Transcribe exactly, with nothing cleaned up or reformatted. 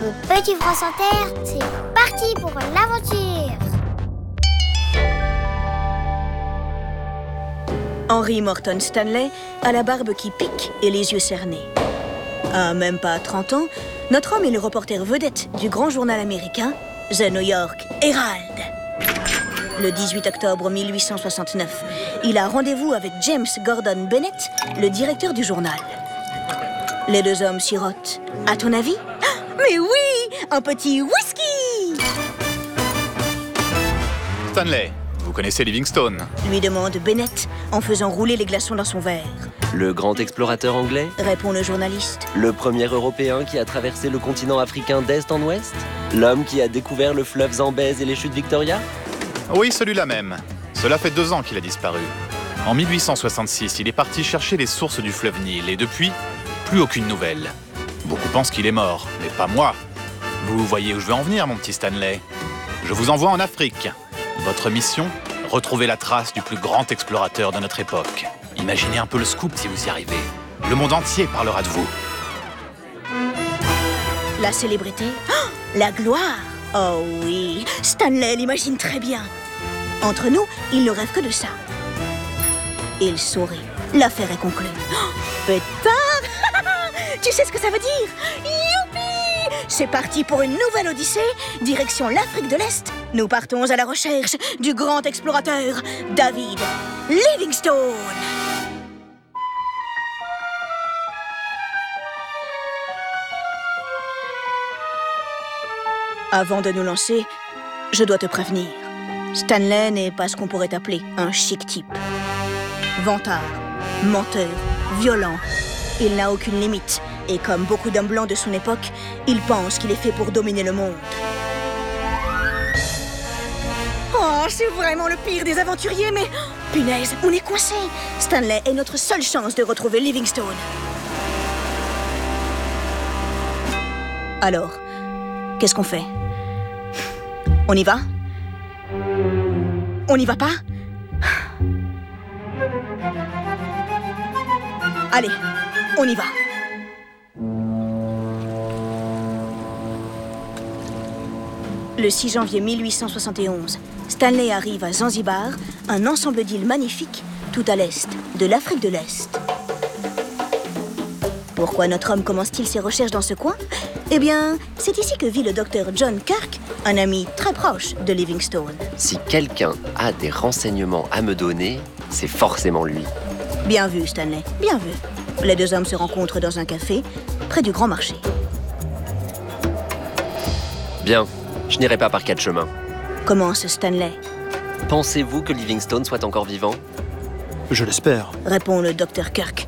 Mon petit France Inter, c'est parti pour l'aventure. Henry Morton Stanley a la barbe qui pique et les yeux cernés. À même pas trente ans, notre homme est le reporter vedette du grand journal américain The New York Herald. Le dix-huit octobre mille huit cent soixante-neuf, il a rendez-vous avec James Gordon Bennett, le directeur du journal. Les deux hommes sirotent. À ton avis? Ah, mais oui! Un petit whisky! Stanley, vous connaissez Livingstone? Lui demande Bennett en faisant rouler les glaçons dans son verre. Le grand explorateur anglais? Répond le journaliste. Le premier Européen qui a traversé le continent africain d'est en ouest? L'homme qui a découvert le fleuve Zambèze et les chutes Victoria? Oui, celui-là même. Cela fait deux ans qu'il a disparu. En mille huit cent soixante-six, il est parti chercher les sources du fleuve Nil et depuis, plus aucune nouvelle. Beaucoup pensent qu'il est mort, mais pas moi. Vous voyez où je veux en venir, mon petit Stanley. Je vous envoie en Afrique. Votre mission, retrouver la trace du plus grand explorateur de notre époque. Imaginez un peu le scoop si vous y arrivez. Le monde entier parlera de vous. La célébrité? Oh, la gloire! Oh oui, Stanley l'imagine très bien. Entre nous, il ne rêve que de ça. Il sourit. L'affaire est conclue. Oh, pétard! Tu sais ce que ça veut dire? Youpi! C'est parti pour une nouvelle odyssée, direction l'Afrique de l'Est. Nous partons à la recherche du grand explorateur David Livingstone. Avant de nous lancer, je dois te prévenir. Stanley n'est pas ce qu'on pourrait appeler un chic type. Vantard, menteur, violent. Il n'a aucune limite. Et comme beaucoup d'hommes blancs de son époque, il pense qu'il est fait pour dominer le monde. Oh, c'est vraiment le pire des aventuriers, mais... Punaise, on est coincés. Stanley est notre seule chance de retrouver Livingstone. Alors, qu'est-ce qu'on fait? On y va? On n'y va pas? Allez, on y va. Le six janvier mille huit cent soixante et onze, Stanley arrive à Zanzibar, un ensemble d'îles magnifiques, tout à l'est de l'Afrique de l'Est. Pourquoi notre homme commence-t-il ses recherches dans ce coin? Eh bien, c'est ici que vit le docteur John Kirk, un ami très proche de Livingstone. Si quelqu'un a des renseignements à me donner, c'est forcément lui. Bien vu, Stanley, bien vu. Les deux hommes se rencontrent dans un café, près du Grand Marché. Bien, je n'irai pas par quatre chemins. Commence Stanley. Pensez-vous que Livingstone soit encore vivant? Je l'espère. Répond le docteur Kirk.